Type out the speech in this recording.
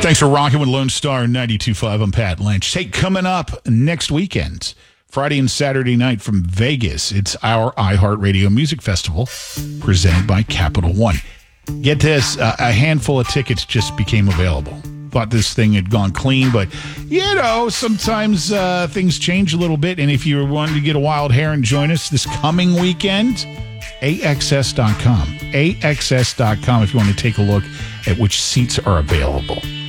Thanks for rocking with Lone Star 92.5. I'm Pat Lynch. Hey, coming up next weekend, Friday and Saturday night from Vegas, it's our iHeartRadio Music Festival presented by Capital One. Get this, a handful of tickets just became available. Thought this thing had gone clean, but, sometimes things change a little bit. And if you wanted to get a wild hair and join us this coming weekend, AXS.com. AXS.com if you want to take a look at which seats are available.